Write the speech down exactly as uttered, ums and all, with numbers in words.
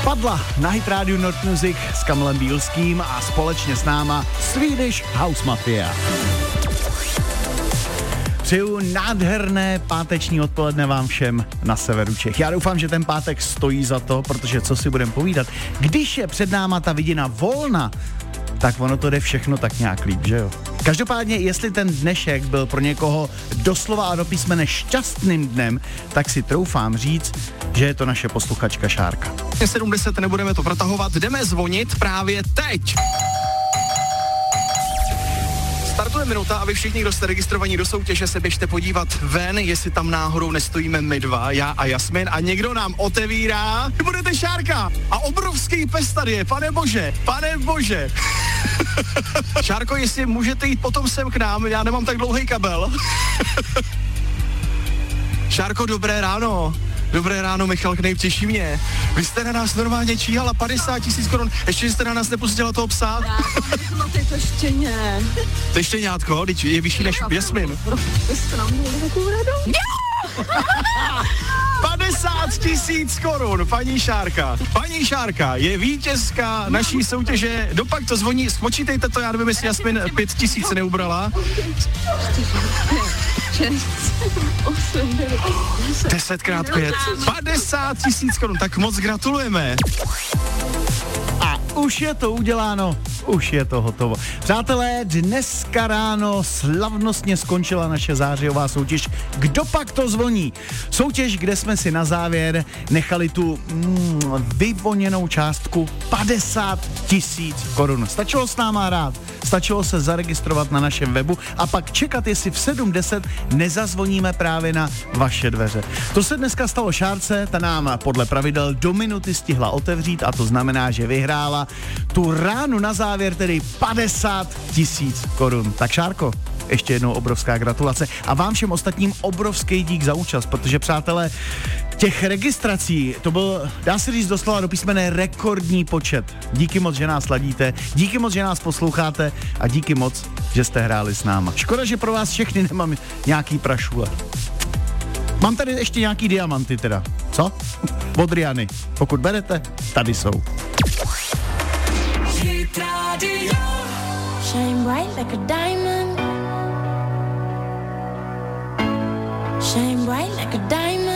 Padla na Hit Radio North Music s Kamilem Bílským a společně s náma Swedish House Mafia. Přeju nádherné páteční odpoledne vám všem na severu Čech. Já doufám, že ten pátek stojí za to, protože co si budeme povídat, když je před náma ta vidina volna, tak ono to jde všechno tak nějak líp, že jo? Každopádně, jestli ten dnešek byl pro někoho doslova a do písmene šťastným dnem, tak si troufám říct, že je to naše posluchačka Šárka. sedmdesát nebudeme to protahovat, jdeme zvonit právě teď. Startuje minuta a vy všichni, kdo jste registrovaní do soutěže, se běžte podívat ven, jestli tam náhodou nestojíme my dva, já a Jasmin, a někdo nám otevírá. Vy budete Šárka a obrovský pes tady je, pane bože, pane bože. Šárko, jestli můžete jít potom sem k nám, já nemám tak dlouhý kabel. Šárko, dobré ráno. Dobré ráno, Michal Knejp, těší mě. Vy jste na nás normálně číhala padesát tisíc korun, ještě jste na nás nepustila toho psa. No ty to štěně. To je štěňátko, teď je vyšší než Jasmin. Vy jste nám měli takovou radost. padesát tisíc korun, paní Šárka. Paní Šárka je vítězka naší soutěže. Dopak to zvoní, spočítejte to, já nevím, jestli Jasmin pět tisíc neubrala. Desetkrát pět. padesát tisíc korun, tak moc gratulujeme. A už je to uděláno, už je to hotovo. Přátelé, dneska ráno slavnostně skončila naše zářijová soutěž Kdo pak to zvoní? Soutěž, kde jsme si na závěr nechali tu mm, vyvoněnou částku padesát tisíc korun. Stačilo s náma hrát, stačilo se zaregistrovat na našem webu a pak čekat, jestli v sedm deset nezazvoníme právě na vaše dveře. To se dneska stalo Šárce, ta nám podle pravidel do minuty stihla otevřít a to znamená, že vyhrála tu ránu na závěr, tedy padesát tisíc korun. Tak Šárko, ještě jednou obrovská gratulace a vám všem ostatním obrovský dík za účast, protože přátelé, těch registrací, to byl, dá se říct doslova do písmene rekordní počet. Díky moc, že nás sladíte, díky moc, že nás posloucháte a díky moc, že jste hráli s náma. Škoda, že pro vás všechny nemám nějaký prašule. Mám tady ještě nějaký diamanty teda. Co? Od Riany. Pokud berete, tady jsou. Shine bright like a diamond. Shine bright like a diamond.